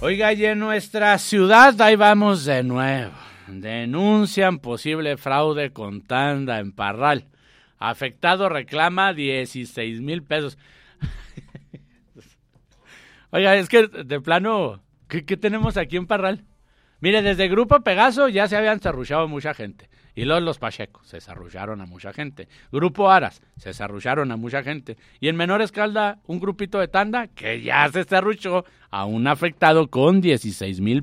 Oiga, y en nuestra ciudad ahí vamos de nuevo. Denuncian posible fraude con tanda en Parral. Afectado reclama 16,000 pesos. Oiga, es que de plano, ¿qué tenemos aquí en Parral? Mire, desde Grupo Pegaso ya se habían zarruchado mucha gente. Y los Pacheco se zarrucharon a mucha gente. Grupo Aras se zarrucharon a mucha gente. Y en menor escala, un grupito de tanda que ya se zarruchó a un afectado con 16,000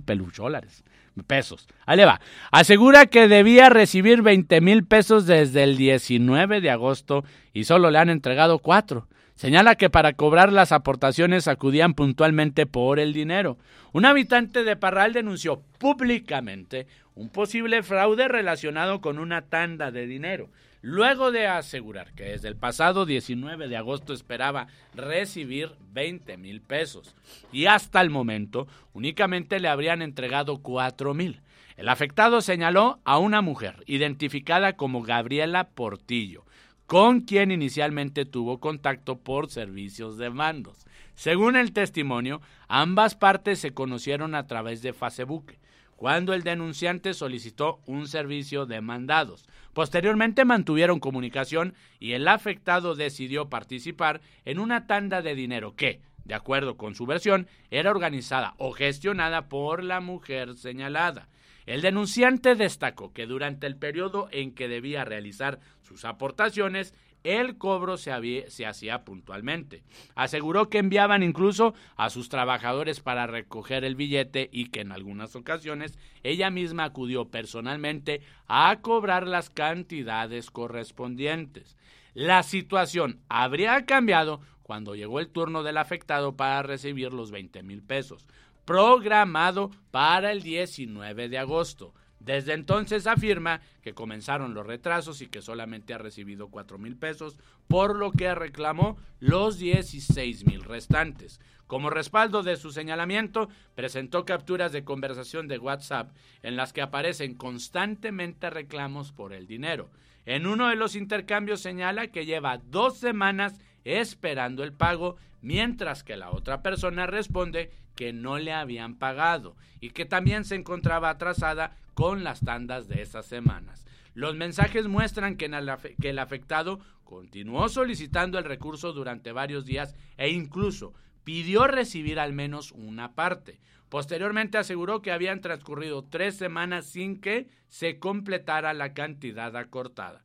pesos. Ahí le va. Asegura que debía recibir 20,000 pesos desde el 19 de agosto y solo le han entregado 4. Señala que para cobrar las aportaciones acudían puntualmente por el dinero. Un habitante de Parral denunció públicamente un posible fraude relacionado con una tanda de dinero, luego de asegurar que desde el pasado 19 de agosto esperaba recibir 20,000 pesos y hasta el momento únicamente le habrían entregado 4,000. El afectado señaló a una mujer identificada como Gabriela Portillo, con quien inicialmente tuvo contacto por servicios de mandos. Según el testimonio, ambas partes se conocieron a través de Facebook, cuando el denunciante solicitó un servicio de mandados. Posteriormente mantuvieron comunicación y el afectado decidió participar en una tanda de dinero que, de acuerdo con su versión, era organizada o gestionada por la mujer señalada. El denunciante destacó que durante el periodo en que debía realizar sus aportaciones, el cobro se hacía puntualmente. Aseguró que enviaban incluso a sus trabajadores para recoger el billete y que en algunas ocasiones ella misma acudió personalmente a cobrar las cantidades correspondientes. La situación habría cambiado cuando llegó el turno del afectado para recibir los 20,000 pesos, programado para el 19 de agosto. Desde entonces afirma que comenzaron los retrasos y que solamente ha recibido 4,000 pesos, por lo que reclamó los 16,000 restantes. Como respaldo de su señalamiento, presentó capturas de conversación de WhatsApp en las que aparecen constantemente reclamos por el dinero. En uno de los intercambios señala que lleva 2 semanas esperando el pago, mientras que la otra persona responde que no le habían pagado y que también se encontraba atrasada con las tandas de esas semanas. Los mensajes muestran que el afectado continuó solicitando el recurso durante varios días e incluso pidió recibir al menos una parte. Posteriormente aseguró que habían transcurrido 3 semanas sin que se completara la cantidad acordada.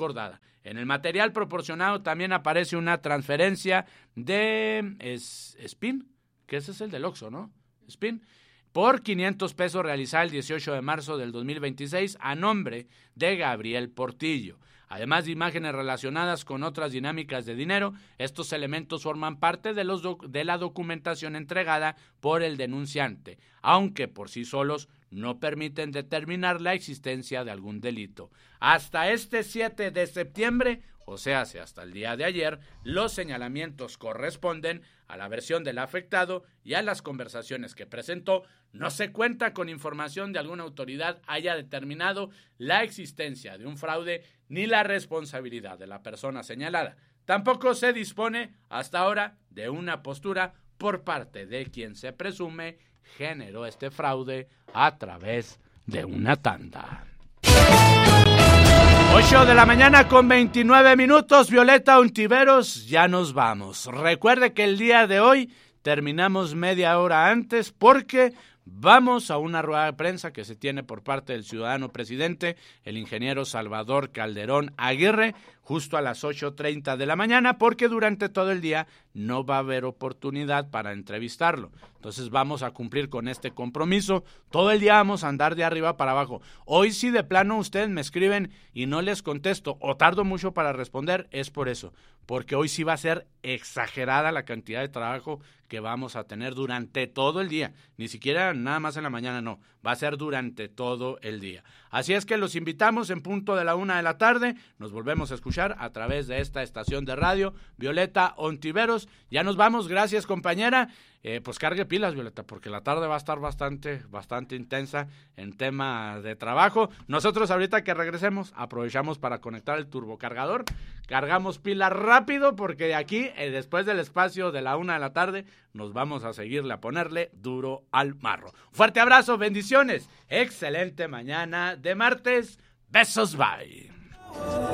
En el material proporcionado también aparece una transferencia de SPIN, que ese es el del Oxxo, ¿no? SPIN, por 500 pesos realizada el 18 de marzo del 2026 a nombre de Gabriel Portillo. Además de imágenes relacionadas con otras dinámicas de dinero, estos elementos forman parte de la documentación entregada por el denunciante, aunque por sí solos no permiten determinar la existencia de algún delito. Hasta este 7 de septiembre, o sea, hasta el día de ayer, los señalamientos corresponden a la versión del afectado y a las conversaciones que presentó. No se cuenta con información de alguna autoridad haya determinado la existencia de un fraude ni la responsabilidad de la persona señalada. Tampoco se dispone hasta ahora de una postura por parte de quien se presume generó este fraude a través de una tanda. 8 de la mañana con 29 minutos, Violeta Ontiveros, ya nos vamos. Recuerde que el día de hoy terminamos media hora antes porque vamos a una rueda de prensa que se tiene por parte del ciudadano presidente, el ingeniero Salvador Calderón Aguirre, justo a las 8:30 de la mañana, porque durante todo el día no va a haber oportunidad para entrevistarlo. Entonces vamos a cumplir con este compromiso. Todo el día vamos a andar de arriba para abajo. Hoy si de plano ustedes me escriben y no les contesto o tardo mucho para responder, es por eso, porque hoy sí va a ser exagerada la cantidad de trabajo que vamos a tener durante todo el día. Ni siquiera nada más en la mañana, no. Va a ser durante todo el día. Así es que los invitamos en punto de la 1 de la tarde. Nos volvemos a escuchar escuchar a través de esta estación de radio, Violeta Ontiveros. Ya nos vamos, gracias compañera. Pues cargue pilas, Violeta, porque la tarde va a estar bastante intensa en tema de trabajo. Nosotros ahorita que regresemos, aprovechamos para conectar el turbocargador, cargamos pilas rápido, porque aquí, después del espacio de la 1 de la tarde, nos vamos a seguirle a ponerle duro al marro. Fuerte abrazo, bendiciones, excelente mañana de martes, besos, bye.